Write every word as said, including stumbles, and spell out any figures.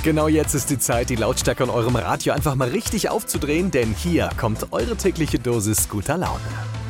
Genau jetzt ist die Zeit, die Lautstärke an eurem Radio einfach mal richtig aufzudrehen, denn hier kommt eure tägliche Dosis guter Laune.